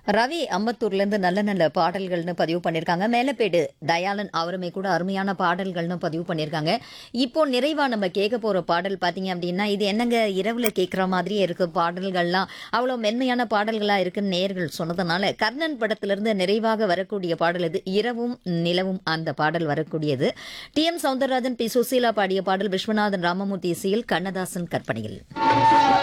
ரவி அம்பத்தூர்லேருந்து நல்ல நல்ல பாடல்கள்னு பதிவு பண்ணியிருக்காங்க. மேலப்பேடு தயாளன் அவருமே கூட அருமையான பாடல்கள்னு பதிவு பண்ணியிருக்காங்க. இப்போ நிறைவா நம்ம கேட்க போகிற பாடல் பார்த்தீங்க அப்படின்னா, இது என்னங்க இரவில் கேட்குற மாதிரியே இருக்கு பாடல்கள்லாம் அவ்வளோ மென்மையான பாடல்களாக இருக்குன்னு நேயர்கள் சொன்னதுனால, கர்ணன் படத்திலிருந்து நிறைவாக வரக்கூடிய பாடல் இது. இரவும் நிலவும் அந்த பாடல் வரக்கூடியது. D M Soundararajan, B Susheela பாடிய பாடல், விஸ்வநாதன் ராமமூர்த்தி இசையில், கண்ணதாசன் கற்பனையில்.